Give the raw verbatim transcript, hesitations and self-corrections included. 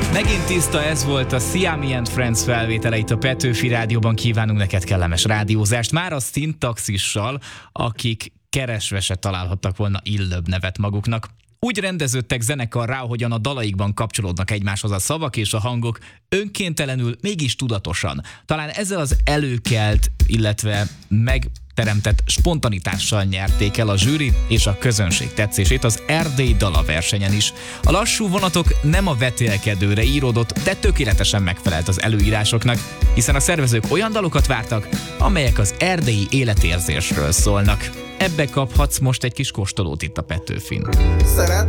Megint tiszta, ez volt a Siami and Friends felvétele itt a Petőfi Rádióban. Kívánunk neked kellemes rádiózást. Már a szintaxissal, akik keresve se találhattak volna illőbb nevet maguknak. Úgy rendeződtek zenekarrá, hogyan a dalaikban kapcsolódnak egymáshoz a szavak és a hangok, önkéntelenül, mégis tudatosan. Talán ezzel az előkelt, illetve megteremtett spontanitással nyerték el a zsűri és a közönség tetszését az Erdély dalaversenyen is. A lassú vonatok nem a vetélkedőre íródott, de tökéletesen megfelelt az előírásoknak, hiszen a szervezők olyan dalokat vártak, amelyek az erdélyi életérzésről szólnak. Ebbe kaphatsz most egy kis kóstolót itt a Petőfin. Szeret